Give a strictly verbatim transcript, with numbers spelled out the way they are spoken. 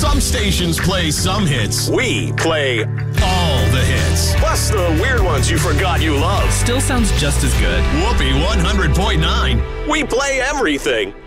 Some stations play some hits. We play all the hits. Plus the weird ones you forgot you loved. Still sounds just as good. Whoopee one hundred point nine. We play everything.